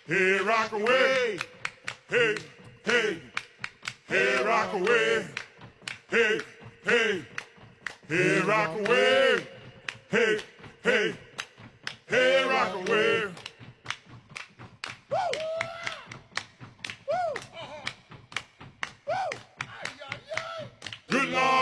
Hey, rock away. Hey, hey, hey, rock away. Hey, hey, hey, rock away. Hey, hey, hey, rock away. Good Lord.